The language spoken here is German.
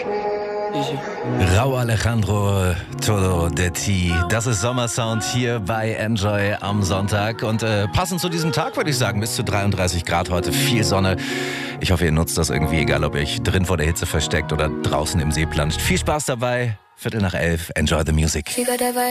Rauw Alejandro, Todo de Ti. Das ist Sommersound hier bei Enjoy am Sonntag. Und passend zu diesem Tag würde ich sagen, bis zu 33 Grad heute, viel Sonne. Ich hoffe, ihr nutzt das irgendwie, egal ob ihr euch drin vor der Hitze versteckt oder draußen im See planscht. Viel Spaß dabei. 11:15, enjoy the music.